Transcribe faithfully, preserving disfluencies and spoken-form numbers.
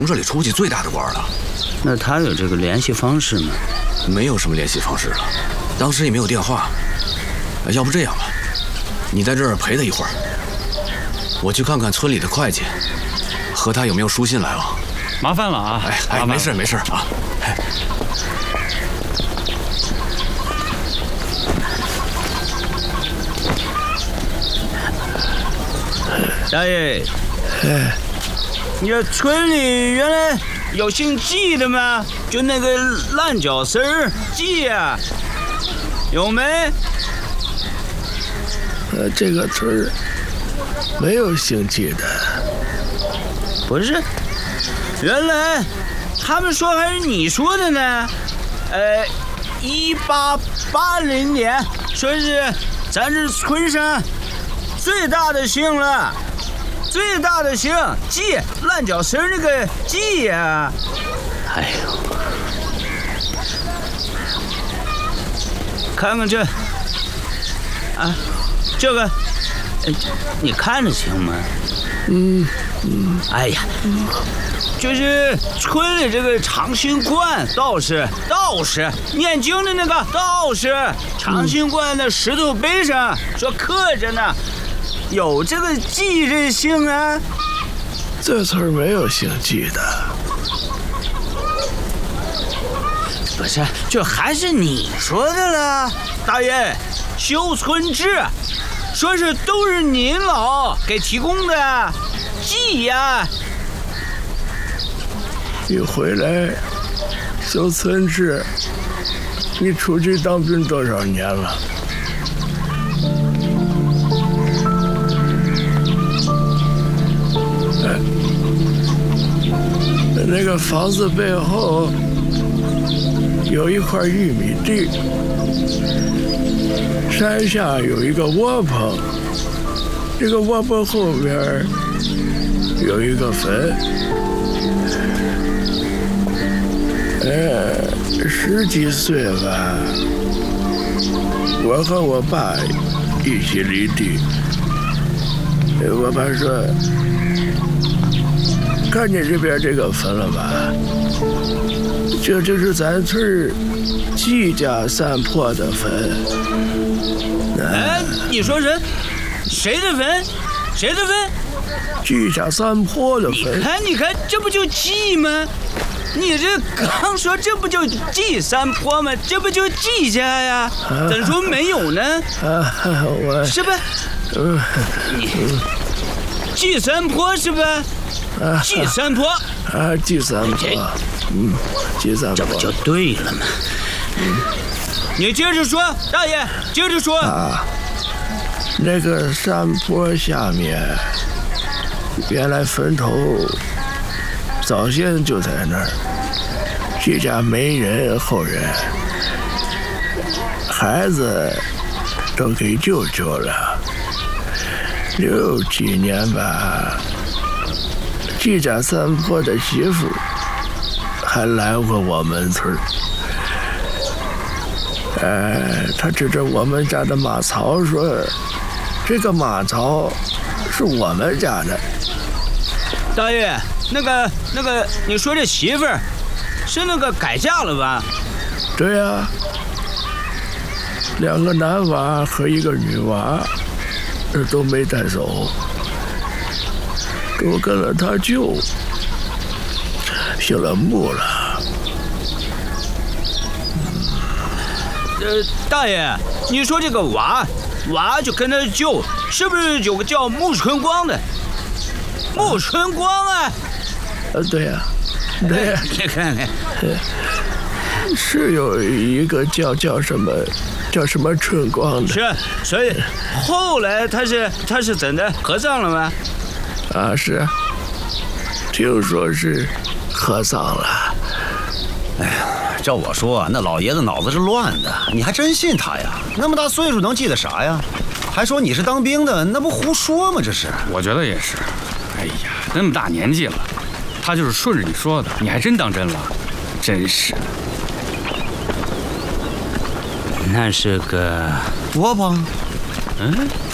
这里出去最大的官了。 那他有这个联系方式吗？ 没有什么联系方式了，当时也没有电话。要不这样吧，你在这儿陪他一会儿，我去看看村里的会计，和他有没有书信来往。 麻烦了啊！ 哎哎，没事没事啊。哎， 大爷，哎，你这村里原来有姓季的吗？就那个烂脚丝儿季呀，有没？ 呃，这个村儿没有姓季的。 不是，原来他们说还是你说的呢。呃，一八八零年说是咱这村上最大的姓了，最大的姓季，烂脚丝那个季呀、啊。哎呦，看看这，啊，这个，呃、你看着行吗？ 嗯嗯。 哎呀，嗯、就是村里这个长兴观道士，道士念经的那个道士，长兴观的石头碑上说刻着呢，有这个季这姓啊。 这村没有姓季的。 不是，这还是你说的了，大爷，修村志，说是都是您老给提供的季呀。 你回来修村志，你出去当兵多少年了？哎，那个房子背后有一块玉米地，山下有一个窝棚，这个窝棚后边有一个坟。呃，十几岁吧，我和我爸一起犁地。我爸说：“看见这边这个坟了吧？这就是咱村季家三坡的坟。” 哎，你说人谁的坟？谁的坟？ 季家三坡的坟。 你看，你看，这不就季吗？你这刚说这不就季三坡吗？这不就季家呀？怎说没有呢？ 啊，我是吧？嗯，你季三坡是吧？季三坡啊，季三坡，嗯，季三坡， 这不就对了吗？嗯，你接着说，大爷，接着说。 啊，那个山坡下面，原来坟头早先就在那儿，这家没人后人，孩子都给舅舅了。六几年吧，这家三坡的媳妇还来过我们村。呃，他指着我们家的马槽说：“这个马槽是我们家的。” 大爷，那个那个，你说这媳妇儿是那个改嫁了吧？ 对呀、啊，两个男娃和一个女娃，都没带走，都跟了他舅，姓了穆了。 呃，大爷，你说这个娃娃就跟他舅，是不是有个叫穆春光的？穆春光啊！ 呃，对呀、啊，对呀、啊， 你看看， 是有一个叫叫什么叫什么春光的。 是，所以后来他是他是怎的合葬了吗？ 啊，是，听说是合葬了。 哎呀，照我说，那老爷子脑子是乱的，你还真信他呀？那么大岁数能记得啥呀？还说你是当兵的，那不胡说吗？这是。 我觉得也是。哎呀，那么大年纪了，他就是顺着你说的，你还真当真了，真是。 那是个窝棚， 嗯。